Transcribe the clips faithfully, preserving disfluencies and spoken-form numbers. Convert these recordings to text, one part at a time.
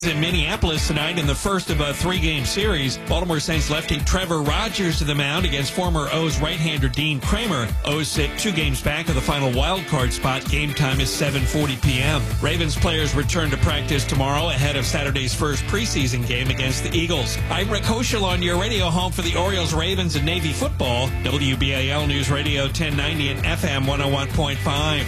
In Minneapolis tonight in the first of a three-game series, Baltimore Saints lefty Trevor Rogers to the mound against former O's right-hander Dean Kramer. O's sit two games back of the final wild card spot. Game time is seven forty p.m. Ravens players return to practice tomorrow ahead of Saturday's first preseason game against the Eagles. I'm Rick Hoschel on your radio home for the Orioles, Ravens, and Navy football. W B A L News Radio ten ninety and F M one oh one point five.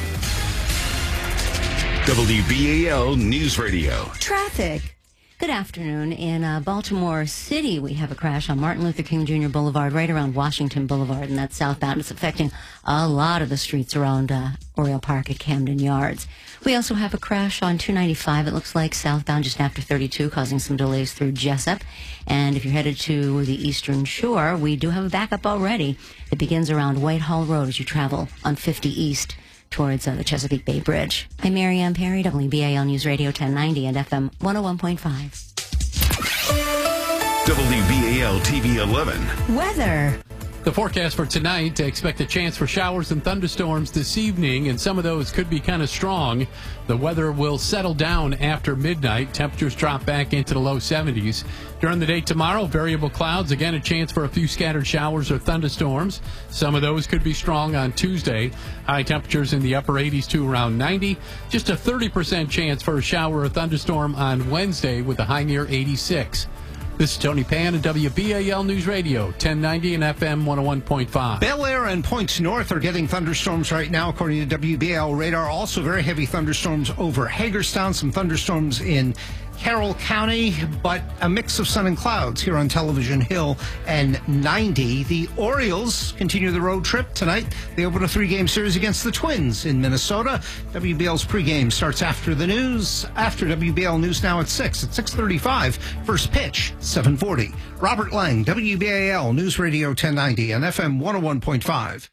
W B A L News Radio. Traffic. Good afternoon. In uh, Baltimore City, we have a crash on Martin Luther King Junior Boulevard, right around Washington Boulevard, and that's southbound. It's affecting a lot of the streets around uh, Oriole Park at Camden Yards. We also have a crash on two ninety-five, it looks like, southbound just after thirty-two, causing some delays through Jessup. And if you're headed to the Eastern Shore, we do have a backup already. It begins around Whitehall Road as you travel on fifty East towards uh, the Chesapeake Bay Bridge. I'm Mary Ann Perry, W B A L News Radio ten ninety and F M one oh one point five. W B A L T V eleven. Weather. The forecast for tonight, expect a chance for showers and thunderstorms this evening, and some of those could be kind of strong. The weather will settle down after midnight. Temperatures drop back into the low seventies. During the day tomorrow, variable clouds. Again, a chance for a few scattered showers or thunderstorms. Some of those could be strong on Tuesday. High temperatures in the upper eighties to around ninety. Just a thirty percent chance for a shower or thunderstorm on Wednesday with a high near eighty-six. This is Tony Pan at W B A L News Radio, ten ninety and F M one oh one point five. Bel Air and Points North are getting thunderstorms right now, according to W B A L radar. Also very heavy thunderstorms over Hagerstown, some thunderstorms in Carroll County, but a mix of sun and clouds here on Television Hill and ninety. The Orioles continue the road trip tonight. They open a three-game series against the Twins in Minnesota. W B L's pregame starts after the news. After W B L News now at six. At six thirty-five, first pitch, seven forty. Robert Lang, W B A L News Radio ten ninety and F M one oh one point five.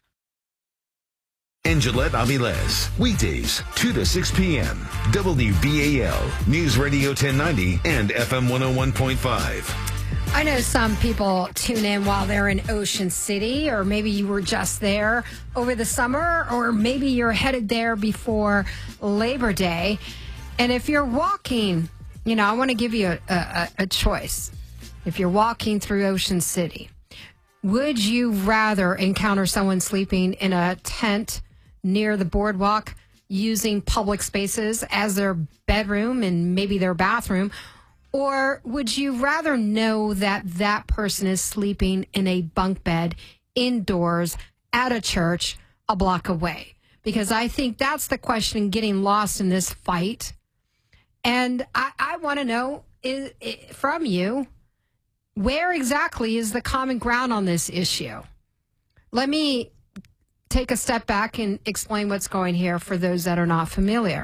And Gillette Aviles, weekdays, two to six p.m. W B A L News Radio ten ninety and F M one oh one point five. I know some people tune in while they're in Ocean City, or maybe you were just there over the summer, or maybe you're headed there before Labor Day. And if you're walking, you know, I want to give you a, a, a choice. If you're walking through Ocean City, would you rather encounter someone sleeping in a tent near the boardwalk using public spaces as their bedroom and maybe their bathroom? Or would you rather know that that person is sleeping in a bunk bed indoors at a church a block away? Because I think that's the question getting lost in this fight. And I, I want to know is, is, from you, where exactly is the common ground on this issue? Let me take a step back and explain what's going here for those that are not familiar.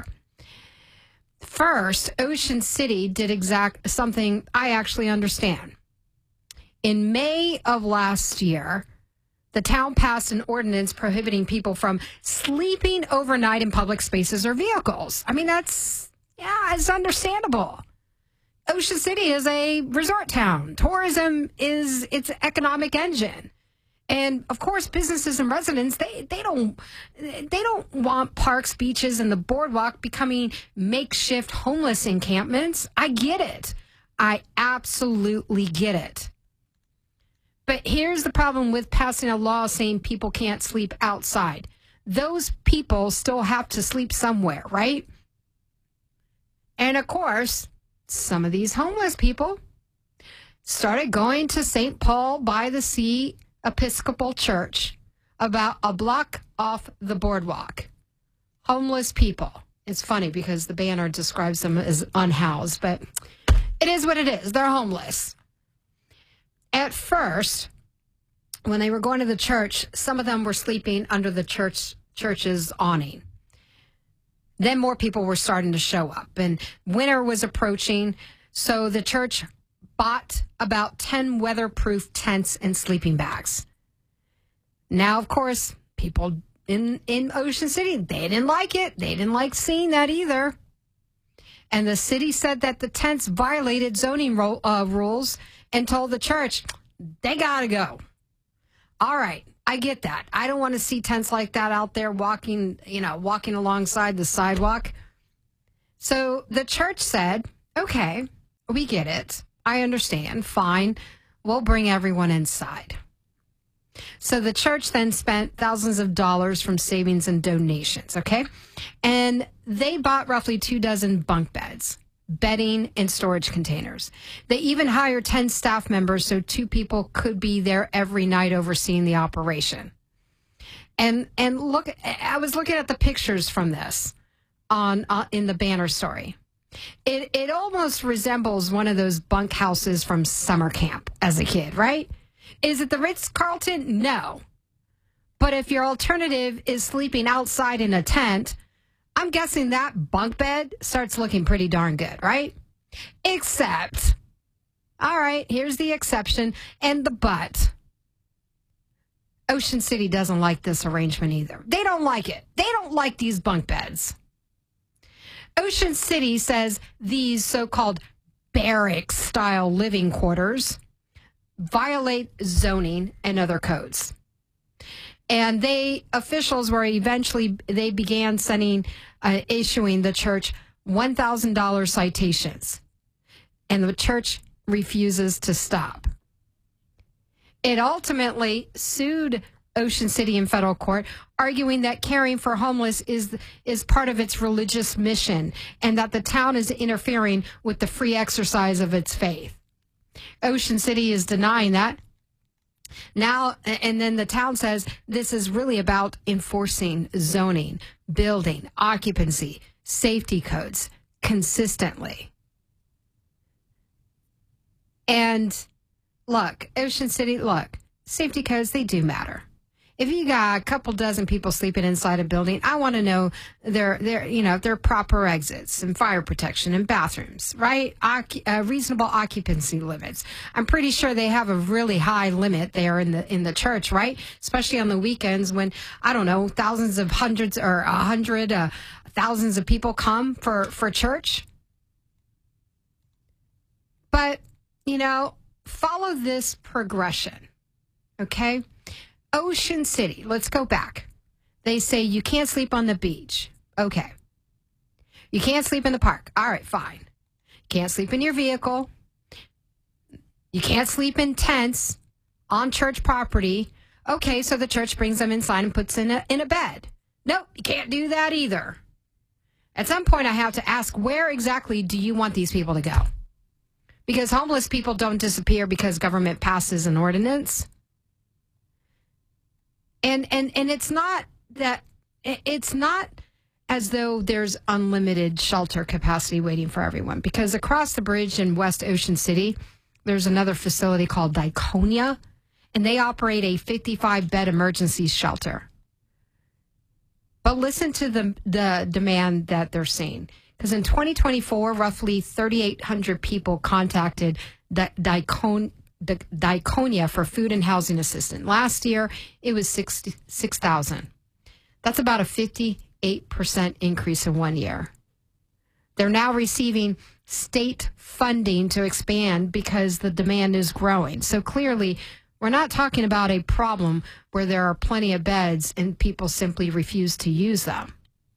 First, Ocean City did exact something I actually understand. In May of last year, the town passed an ordinance prohibiting people from sleeping overnight in public spaces or vehicles. I mean, that's, yeah, it's understandable. Ocean City is a resort town. Tourism is its economic engine. And of course, businesses and residents, they, they don't they don't want parks, beaches, and the boardwalk becoming makeshift homeless encampments. I get it. I absolutely get it. But here's the problem with passing a law saying people can't sleep outside. Those people still have to sleep somewhere, right? And of course, some of these homeless people started going to Saint Paul by the Sea Episcopal Church, about a block off the boardwalk. Homeless people. It's funny because the banner describes them as unhoused, but it is what it is. They're homeless. At first, when they were going to the church, some of them were sleeping under the church church's awning. Then more people were starting to show up, and winter was approaching, so the church bought about ten weatherproof tents and sleeping bags. Now, of course, people in, in Ocean City, they didn't like it. They didn't like seeing that either. And the city said that the tents violated zoning ro- uh, rules and told the church, they got to go. All right, I get that. I don't want to see tents like that out there walking, you know, walking alongside the sidewalk. So the church said, okay, We get it. I understand. Fine. We'll bring everyone inside. So the church then spent thousands of dollars from savings and donations, okay? And they bought roughly two dozen bunk beds, bedding, and storage containers. They even hired ten staff members so two people could be there every night overseeing the operation. And and look, I was looking at the pictures from this on uh, in the banner story. It it almost resembles one of those bunk houses from summer camp as a kid, right? Is it the Ritz-Carlton? No. But if your alternative is sleeping outside in a tent, I'm guessing that bunk bed starts looking pretty darn good, right? Except, all right, here's the exception and the but. Ocean City doesn't like this arrangement either. They don't like it. They don't like these bunk beds. Ocean City says these so-called barracks-style living quarters violate zoning and other codes. And they, officials were eventually, they began sending, uh, issuing the church one thousand dollars citations. And the church refuses to stop. It ultimately sued Ocean City in federal court, arguing that caring for homeless is is part of its religious mission and that the town is interfering with the free exercise of its faith. Ocean City is denying that. Now, and then the town says this is really about enforcing zoning, building, occupancy, safety codes consistently. And look, Ocean City, look, safety codes, they do matter. If you got a couple dozen people sleeping inside a building, I want to know their, their, you know, their proper exits and fire protection and bathrooms, right? Occu- uh, reasonable occupancy limits. I'm pretty sure they have a really high limit there in the in the church, right? Especially on the weekends when, I don't know, thousands of hundreds or a hundred, uh, thousands of people come for, for church. But, you know, follow this progression, okay? Ocean City, let's go back. They say you can't sleep on the beach. Okay. You can't sleep in the park. All right, fine. Can't sleep in your vehicle. You can't sleep in tents on church property. Okay, so the church brings them inside and puts in a, in a bed. Nope, you can't do that either. At some point, I have to ask, where exactly do you want these people to go? Because homeless people don't disappear because government passes an ordinance. And and and it's not that it's not as though there's unlimited shelter capacity waiting for everyone, because across the bridge in West Ocean City, there's another facility called Diaconia, and they operate a fifty-five bed emergency shelter. But listen to the the demand that they're seeing, because in twenty twenty-four, roughly thirty-eight hundred people contacted Di- Diaconia. The Diaconia for food and housing assistance. Last year, it was sixty-six thousand. That's about a fifty-eight percent increase in one year. They're now receiving state funding to expand because the demand is growing. So clearly, we're not talking about a problem where there are plenty of beds and people simply refuse to use them.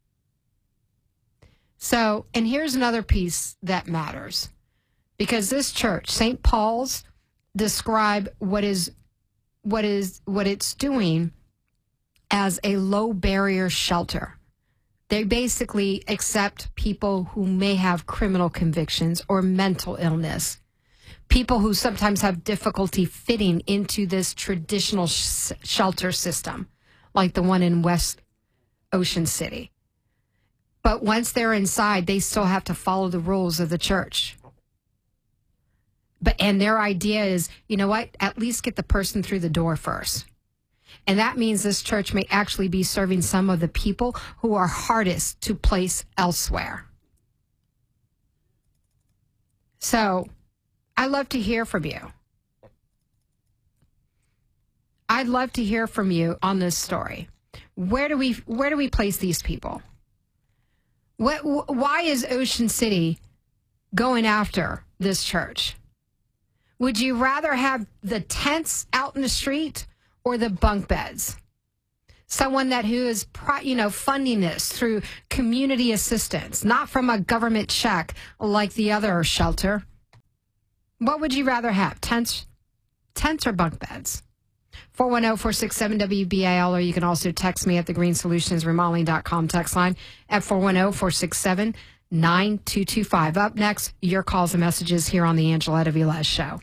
So, and here's another piece that matters. Because this church, Saint Paul's, describe what is what is what it's doing as a low barrier shelter. They basically accept people who may have criminal convictions or mental illness, people who sometimes have difficulty fitting into this traditional sh- shelter system, like the one in West Ocean City. But once they're inside, they still have to follow the rules of the church. But and their idea is, you know what, at least get the person through the door first. And that means this church may actually be serving some of the people who are hardest to place elsewhere. So I'd love to hear from you. I'd love to hear from you on this story. Where do we where do we place these people? What, why is Ocean City going after this church? Would you rather have the tents out in the street or the bunk beds? Someone that who is, you know, funding this through community assistance, not from a government check like the other shelter. What would you rather have, tents, tents or bunk beds? four one zero, four six seven, W B A L, or you can also text me at the green solutions remodeling dot com text line at four one zero, four six seven, nine two two five. Up next, your calls and messages here on the Angeletta Velez Show.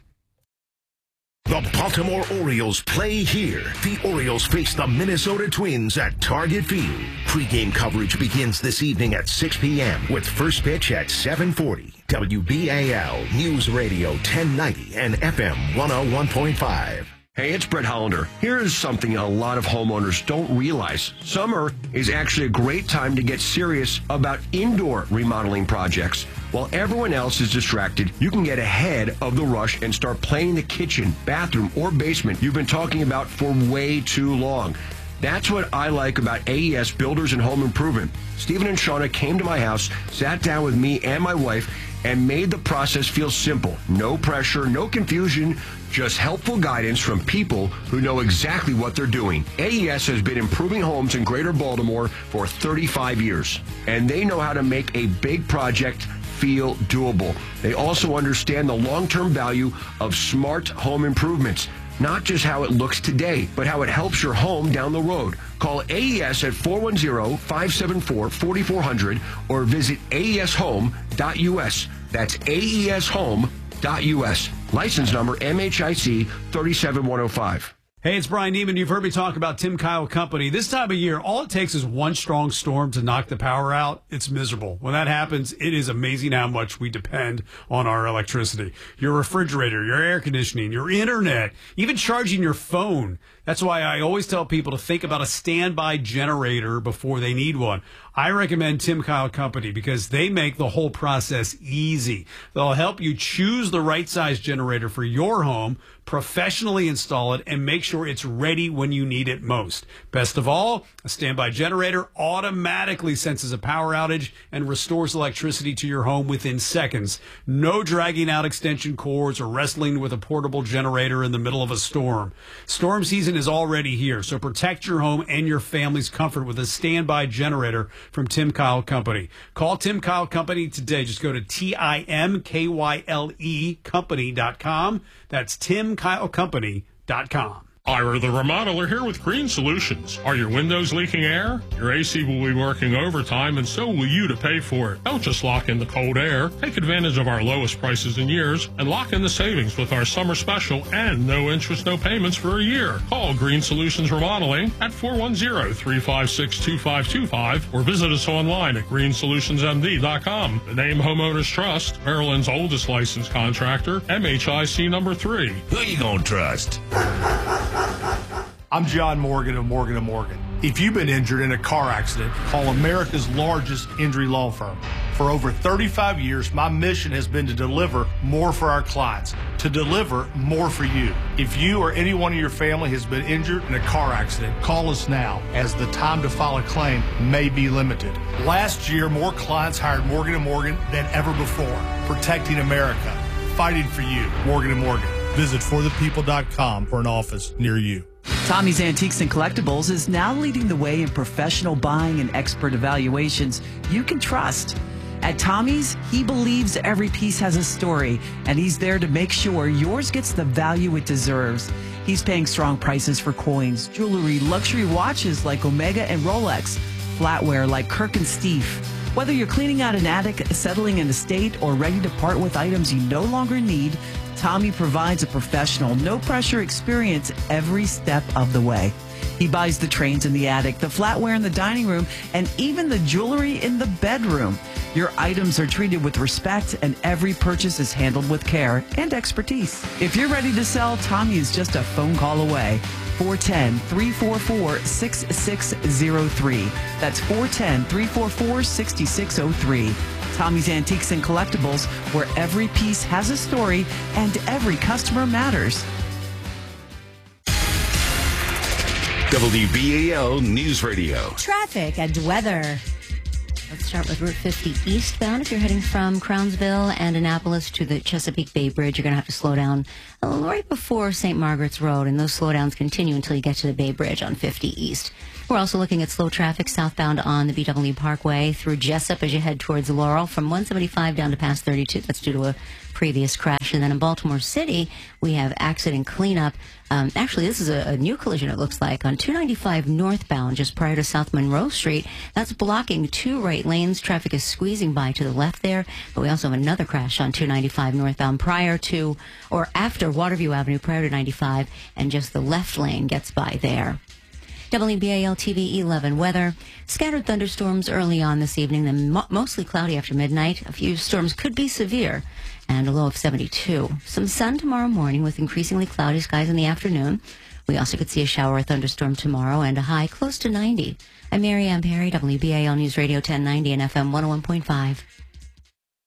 The Baltimore Orioles play here. The Orioles face the Minnesota Twins at Target Field. Pre-game coverage begins this evening at six p.m. with first pitch at seven forty. W B A L News Radio ten ninety and F M one oh one point five. Hey, it's Brett Hollander. Here's something a lot of homeowners don't realize. Summer is actually a great time to get serious about indoor remodeling projects. While everyone else is distracted, you can get ahead of the rush and start planning the kitchen, bathroom, or basement you've been talking about for way too long. That's what I like about A E S Builders and Home Improvement. Stephen and Shauna came to my house, sat down with me and my wife, and made the process feel simple. No pressure, no confusion, just helpful guidance from people who know exactly what they're doing. A E S has been improving homes in Greater Baltimore for thirty-five years, and they know how to make a big project feel doable. They also understand the long-term value of smart home improvements. Not just how it looks today, but how it helps your home down the road. Call A E S at four one zero, five seven four, four four zero zero or visit A E S home dot U S. That's A E S home dot U S. License number M H I C three seven one oh five. Hey, it's Brian Neiman. You've heard me talk about Tim Kyle Company. This time of year, all it takes is one strong storm to knock the power out. It's miserable. When that happens, it is amazing how much we depend on our electricity. Your refrigerator, your air conditioning, your internet, even charging your phone. That's why I always tell people to think about a standby generator before they need one. I recommend Tim Kyle Company because they make the whole process easy. They'll help you choose the right size generator for your home, professionally install it, and make sure it's ready when you need it most. Best of all, a standby generator automatically senses a power outage and restores electricity to your home within seconds. No dragging out extension cords or wrestling with a portable generator in the middle of a storm. Storm season is already here, so protect your home and your family's comfort with a standby generator from Tim Kyle Company. Call Tim Kyle Company today. Just go to T I M K Y L E company dot com. That's Tim Kyle Company dot com. Ira the Remodeler here with Green Solutions. Are your windows leaking air? Your A C will be working overtime, and so will you to pay for it. Don't just lock in the cold air. Take advantage of our lowest prices in years and lock in the savings with our summer special and no interest, no payments for a year. Call Green Solutions Remodeling at four one zero, three five six, two five two five or visit us online at green solutions m d dot com. The name Homeowners Trust, Maryland's oldest licensed contractor, M H I C number three. Who you gonna trust? I'm John Morgan of Morgan and Morgan. If you've been injured in a car accident, call America's largest injury law firm. For over thirty-five years, my mission has been to deliver more for our clients, to deliver more for you. If you or anyone in your family has been injured in a car accident, call us now, as the time to file a claim may be limited. Last year, more clients hired Morgan and Morgan than ever before, protecting America, fighting for you. Morgan and Morgan. Visit for the people dot com for an office near you. Tommy's Antiques and Collectibles is now leading the way in professional buying and expert evaluations you can trust. At Tommy's, he believes every piece has a story, and he's there to make sure yours gets the value it deserves. He's paying strong prices for coins, jewelry, luxury watches like Omega and Rolex, flatware like Kirk and Steve. Whether you're cleaning out an attic, settling an estate, or ready to part with items you no longer need, Tommy provides a professional, no-pressure experience every step of the way. He buys the trains in the attic, the flatware in the dining room, and even the jewelry in the bedroom. Your items are treated with respect, and every purchase is handled with care and expertise. If you're ready to sell, Tommy is just a phone call away. four one zero, three four four, six six zero three. That's four one zero, three four four, six six zero three. Tommy's Antiques and Collectibles, where every piece has a story and every customer matters. W B A L News Radio. Traffic and weather. Let's start with Route fifty eastbound. If you're heading from Crownsville and Annapolis to the Chesapeake Bay Bridge, you're going to have to slow down right before Saint Margaret's Road, and those slowdowns continue until you get to the Bay Bridge on fifty East. We're also looking at slow traffic southbound on the B W Parkway through Jessup as you head towards Laurel from one seventy-five down to past thirty-two. That's due to a previous crash. And then in Baltimore City, we have accident cleanup. Um, actually, this is a, a new collision, it looks like, on two ninety-five northbound, just prior to South Monroe Street. That's blocking two right lanes. Traffic is squeezing by to the left there. But we also have another crash on two ninety-five northbound prior to, or after Waterview Avenue, prior to ninety-five, and just the left lane gets by there. W B A L T V eleven weather. Scattered thunderstorms early on this evening, then mo- mostly cloudy after midnight. A few storms could be severe, and a low of seventy-two. Some sun tomorrow morning with increasingly cloudy skies in the afternoon. We also could see a shower or thunderstorm tomorrow and a high close to ninety. I'm Mary Ann Perry, W B A L News Radio ten ninety and F M one oh one point five.